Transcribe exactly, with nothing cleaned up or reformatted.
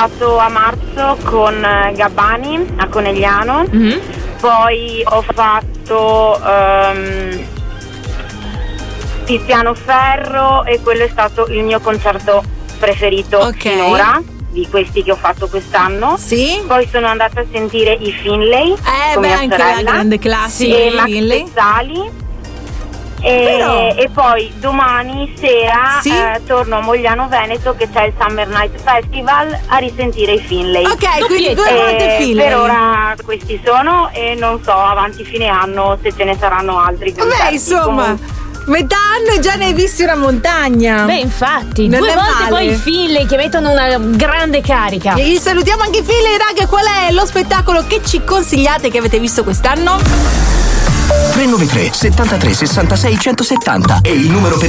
fatto a marzo con Gabbani a Conegliano, mm-hmm. poi ho fatto um, Tiziano Ferro e quello è stato il mio concerto preferito okay. finora di questi che ho fatto quest'anno. Sì. Poi sono andata a sentire i Finlay eh, con beh, mia anche sorella, la grande classica e di Max Finlay. Pezzali. E, e poi domani sera sì? eh, torno a Mogliano Veneto che c'è il Summer Night Festival a risentire i Finlay. Ok, quindi due volte Finlay. Per ora questi sono e non so avanti fine anno se ce ne saranno altri. Beh, insomma. Comunque. Metà anno e già ne hai visti una montagna. Beh, infatti, non due volte male. Poi i Finlay che mettono una grande carica. E salutiamo anche i Finlay, raga. Qual è lo spettacolo che ci consigliate che avete visto quest'anno? tre nove tre settantatré sessantasei centosettanta è il numero per